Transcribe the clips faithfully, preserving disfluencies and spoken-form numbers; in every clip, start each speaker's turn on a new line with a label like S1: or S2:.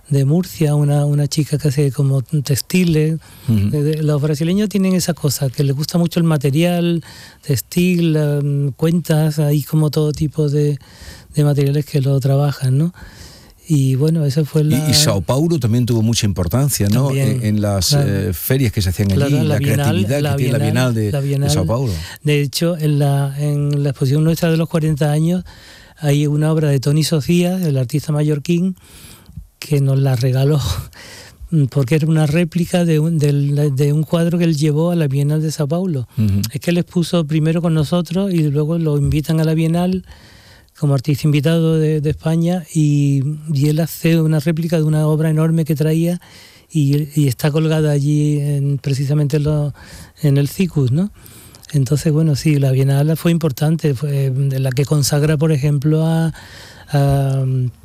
S1: de Murcia, una, una chica que hace como textiles. Uh-huh. De, de, los brasileños tienen esa cosa, que les gusta mucho el material, textil, um, cuentas, hay como todo tipo de, de materiales que lo trabajan, ¿no? Y bueno, esa fue la...
S2: Y, y Sao Paulo también tuvo mucha importancia, ¿no? También, en, en las claro. eh, ferias que se hacían allí,
S1: claro, la,
S2: la
S1: Bienal,
S2: creatividad
S1: la
S2: que tiene
S1: Bienal,
S2: la Bienal de,
S1: la Bienal
S2: de Sao Paulo.
S1: De hecho, en la, en la exposición nuestra de los cuarenta años hay una obra de Toni Socias, el artista mallorquín, que nos la regaló porque era una réplica de un, de, de un cuadro que él llevó a la Bienal de Sao Paulo. Uh-huh. Es que él expuso primero con nosotros y luego lo invitan a la Bienal como artista invitado de, de España y, y él hace una réplica de una obra enorme que traía y, y está colgada allí en, precisamente en, lo, en el Cicus, ¿no? Entonces, bueno, sí, la Bienal fue importante, fue la que consagra, por ejemplo, a, a,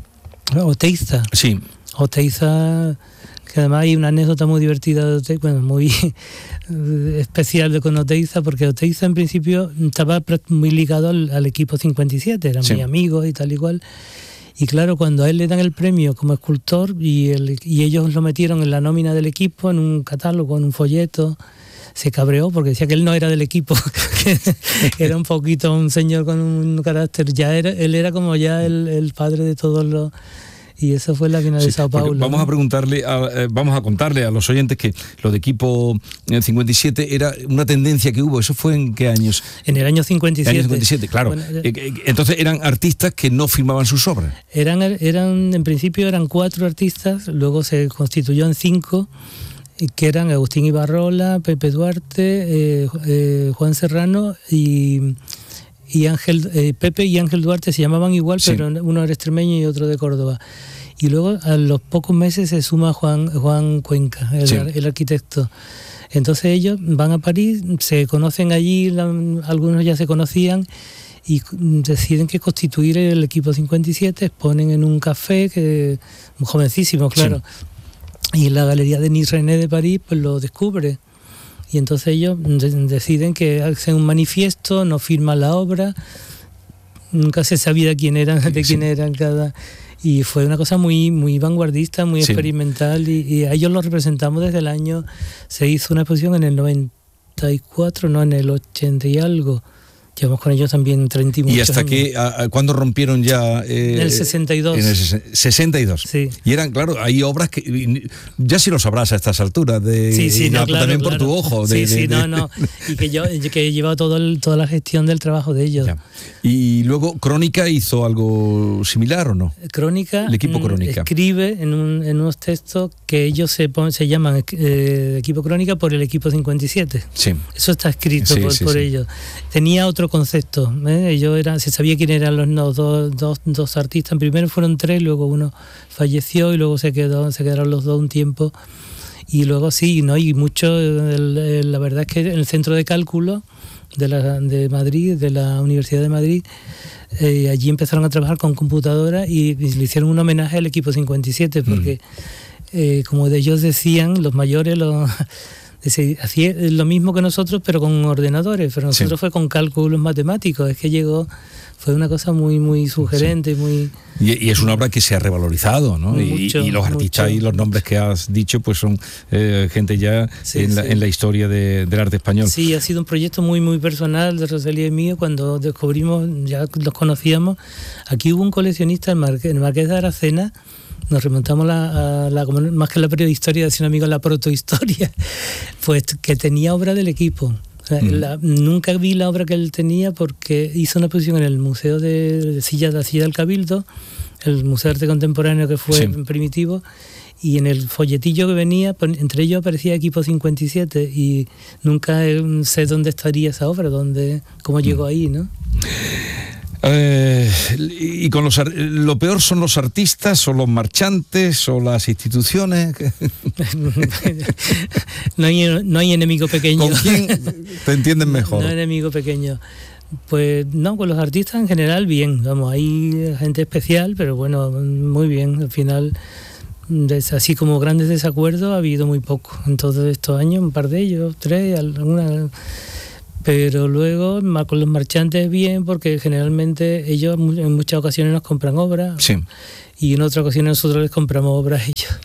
S1: a Oteiza.
S2: Sí.
S1: Oteiza, que además hay una anécdota muy divertida de Oteiza, bueno, muy especial de con Oteiza, porque Oteiza en principio estaba muy ligado al, al equipo cincuenta y siete, eran sí. muy amigos y tal y cual. Y claro, cuando a él le dan el premio como escultor y, el, y ellos lo metieron en la nómina del equipo, en un catálogo, en un folleto, se cabreó porque decía que él no era del equipo, que era un poquito un señor con un carácter, ya era, él era como ya el, el padre de todos los... Y eso fue la Bienal sí, de Sao Paulo.
S2: Vamos
S1: ¿no?
S2: a preguntarle, a, eh, vamos a contarle a los oyentes que lo de equipo cincuenta y siete era una tendencia que hubo. ¿Eso fue en qué años?
S1: En el año cincuenta y siete.
S2: En el año cincuenta y siete, claro. Bueno, eh, entonces eran artistas que no firmaban sus obras.
S1: Eran, eran, en principio eran cuatro artistas, luego se constituyó en cinco, que eran Agustín Ibarrola, Pepe Duarte, eh, eh, Juan Serrano y... y Ángel eh, Pepe y Ángel Duarte se llamaban igual, sí. pero uno era extremeño y otro de Córdoba. Y luego a los pocos meses se suma Juan Juan Cuenca, el, sí. el arquitecto. Entonces ellos van a París, se conocen allí, la, algunos ya se conocían y deciden que constituir el equipo cincuenta y siete, ponen en un café, que jovencísimo, claro, sí. y la Galería Denis René de París pues lo descubre. Y entonces ellos deciden que hacen un manifiesto, no firman la obra, nunca se sabía quién eran, de quién sí. eran cada... Y fue una cosa muy muy vanguardista, muy sí. experimental, y, y a ellos los representamos desde el año... Se hizo una exposición en el noventa y cuatro, no, en el ochenta y algo. Llevamos con ellos también treinta y muchos
S2: ¿Y hasta
S1: años.
S2: que, a, a, cuándo rompieron ya? Eh,
S1: en el sesenta y dos.
S2: En el sesenta y dos.
S1: Sí.
S2: Y eran, claro, hay obras que ya si lo sabrás a estas alturas, de,
S1: sí, sí, no,
S2: ya,
S1: claro,
S2: también
S1: claro.
S2: por tu ojo. De,
S1: sí, sí,
S2: de,
S1: no,
S2: de...
S1: no. Y que yo que he llevado todo el, toda la gestión del trabajo de ellos.
S2: Ya. Y luego Crónica hizo algo similar, ¿o no?
S1: Crónica.
S2: El equipo Crónica.
S1: Escribe en, un, en unos textos que ellos se, ponen, se llaman eh, equipo Crónica por el equipo cincuenta y siete.
S2: Sí.
S1: Eso está escrito
S2: sí,
S1: por,
S2: sí,
S1: por
S2: sí.
S1: ellos. Tenía otro concepto. ¿eh? Ellos eran, se sabía quién eran los no, dos, dos, dos artistas. Primero fueron tres, luego uno falleció y luego se quedó, se quedaron los dos un tiempo. Y luego sí, ¿no? Y mucho, el, el, la verdad es que en el centro de cálculo de, la, de Madrid, de la Universidad de Madrid, eh, allí empezaron a trabajar con computadoras y, y le hicieron un homenaje al equipo cincuenta y siete, porque mm. eh, como de ellos decían, los mayores, los... hacía lo mismo que nosotros pero con ordenadores, pero nosotros sí. fue con cálculos matemáticos, es que llegó, fue una cosa muy muy sugerente, sí. muy
S2: y, y es una obra que se ha revalorizado, ¿no? Mucho, y, y los artistas mucho. Y los nombres que has dicho pues son eh, gente ya sí, en, la, sí. en la historia de, del arte español.
S1: Sí, ha sido un proyecto muy muy personal de Rosalía y mío. Cuando descubrimos, ya los conocíamos, aquí hubo un coleccionista, el Marqués, el Marqués de Aracena. Nos remontamos la, a la, más que la prehistoria, decía un amigo, la protohistoria, pues que tenía obra del equipo. O sea, mm. la, nunca vi la obra que él tenía porque hizo una exposición en el Museo de, de Silla, de la Silla del Cabildo, el Museo de Arte Contemporáneo que fue sí. primitivo, y en el folletillo que venía, entre ellos aparecía Equipo cincuenta y siete, y nunca sé dónde estaría esa obra, dónde, cómo llegó mm. ahí, ¿no?
S2: Eh, y con los lo peor son los artistas o los marchantes o las instituciones.
S1: no hay no hay enemigo pequeño.
S2: ¿Con quién te entienden mejor?
S1: No hay enemigo pequeño. Pues no, con los artistas en general bien, vamos, hay gente especial, pero bueno, muy bien. Al final, así como grandes desacuerdos ha habido muy poco en todos estos años, un par de ellos, tres, alguna. Pero luego con los marchantes bien, porque generalmente ellos en muchas ocasiones nos compran obras,
S2: sí.
S1: y en otras ocasiones nosotros les compramos obras a ellos.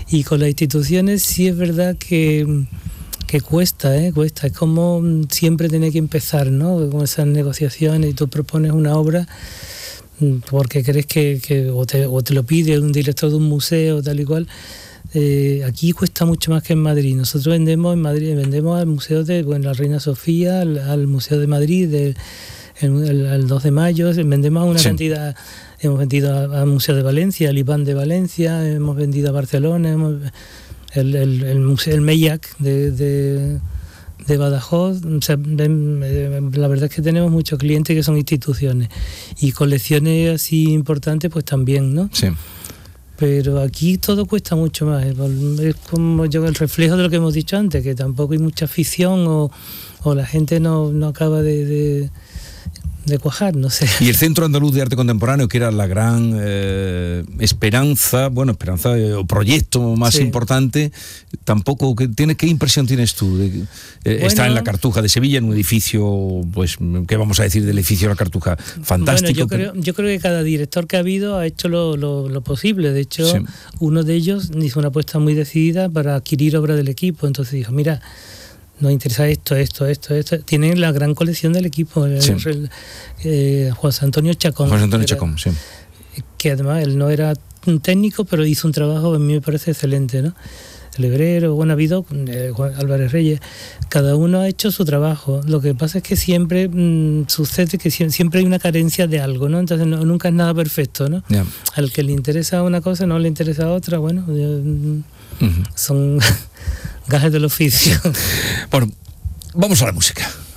S1: Y con las instituciones sí es verdad que, que cuesta, ¿eh? Cuesta. Es como siempre tener que empezar, ¿no? Con esas negociaciones y tú propones una obra porque crees que, que o, te, o te lo pide un director de un museo tal y cual. Eh, aquí cuesta mucho más que en Madrid. Nosotros vendemos en Madrid, vendemos al Museo de bueno, la Reina Sofía, al, al Museo de Madrid, de, el, el, el dos de mayo, vendemos una sí. cantidad, hemos vendido al Museo de Valencia, al Iván de Valencia, hemos vendido a Barcelona, hemos, el, el, el Museo el Meillac de, de, de Badajoz. O sea, la verdad es que tenemos muchos clientes que son instituciones y colecciones así importantes pues también, ¿no?
S2: Sí.
S1: Pero aquí todo cuesta mucho más. Es como yo el reflejo de lo que hemos dicho antes, que tampoco hay mucha afición o, o la gente no, no acaba de, de, de cuajar, no sé.
S2: Y el Centro Andaluz de Arte Contemporáneo, que era la gran eh, esperanza, bueno, esperanza eh, o proyecto más sí. importante, tampoco, ¿qué, tiene, ¿qué impresión tienes tú? De, eh, bueno, está en la Cartuja de Sevilla, en un edificio, pues, ¿qué vamos a decir del edificio de la Cartuja? Fantástico.
S1: Bueno, yo, creo, yo creo que cada director que ha habido ha hecho lo, lo, lo posible. De hecho, sí. uno de ellos hizo una apuesta muy decidida para adquirir obra del equipo. Entonces dijo, mira, nos interesa esto, esto, esto, esto. Tienen la gran colección del equipo. Sí. El, eh, Juan Antonio Chacón.
S2: Juan Antonio Chacón, sí.
S1: Que además él no era un técnico, pero hizo un trabajo, a mí me parece excelente, ¿no? El Lebrero, bueno, ha habido eh, Juan Álvarez Reyes. Cada uno ha hecho su trabajo. Lo que pasa es que siempre mmm, sucede que siempre hay una carencia de algo, ¿no? Entonces no, nunca es nada perfecto, ¿no? Yeah. Al que le interesa una cosa, no le interesa otra, bueno, eh, uh-huh. son gajes del oficio.
S2: Bueno, vamos a la música.